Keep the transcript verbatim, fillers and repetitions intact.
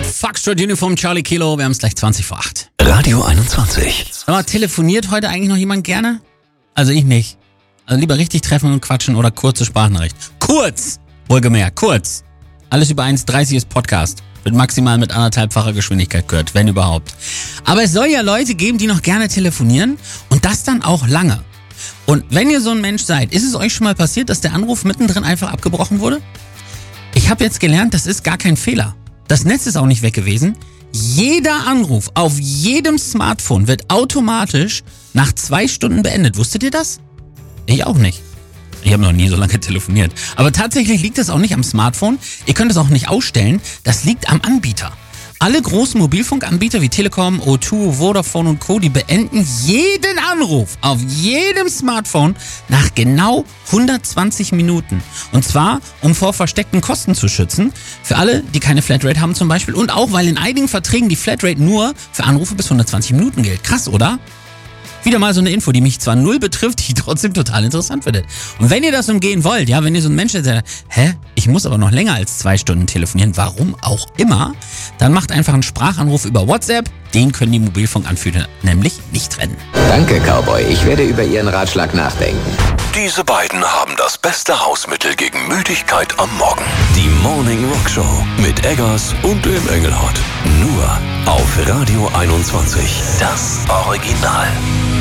Foxtrot Uniform Charlie Kilo, wir haben es gleich zwanzig vor acht. Radio einundzwanzig. Aber telefoniert heute eigentlich noch jemand gerne? Also ich nicht. Also lieber richtig treffen und quatschen oder kurze Sprachnachricht. Kurz! Wohlgemerkt, kurz. Alles über eins dreißig ist Podcast. Wird maximal mit anderthalbfacher Geschwindigkeit gehört, wenn überhaupt. Aber es soll ja Leute geben, die noch gerne telefonieren und das dann auch lange. Und wenn ihr so ein Mensch seid, ist es euch schon mal passiert, dass der Anruf mittendrin einfach abgebrochen wurde? Ich habe jetzt gelernt, das ist gar kein Fehler. Das Netz ist auch nicht weg gewesen. Jeder Anruf auf jedem Smartphone wird automatisch nach zwei Stunden beendet. Wusstet ihr das? Ich auch nicht. Ich habe noch nie so lange telefoniert. Aber tatsächlich liegt das auch nicht am Smartphone. Ihr könnt es auch nicht ausstellen. Das liegt am Anbieter. Alle großen Mobilfunkanbieter wie Telekom, O zwei, Vodafone und Co., die beenden jeden Anruf auf jedem Smartphone nach genau hundertzwanzig Minuten. Und zwar, um vor versteckten Kosten zu schützen. Für alle, die keine Flatrate haben zum Beispiel. Und auch, weil in einigen Verträgen die Flatrate nur für Anrufe bis hundertzwanzig Minuten gilt. Krass, oder? Wieder mal so eine Info, die mich zwar null betrifft, die ich trotzdem total interessant finde. Und wenn ihr das umgehen wollt, ja, wenn ihr so ein Mensch seid, der sagt, hä, ich muss aber noch länger als zwei Stunden telefonieren, warum auch immer, dann macht einfach einen Sprachanruf über WhatsApp, den können die Mobilfunkanbieter nämlich nicht trennen. Danke, Cowboy, ich werde über Ihren Ratschlag nachdenken. Diese beiden haben das beste Hausmittel gegen Müdigkeit am Morgen. Die Morning Rock Show mit Eggers und dem Engelhard. Nur auf Radio einundzwanzig. Das Original.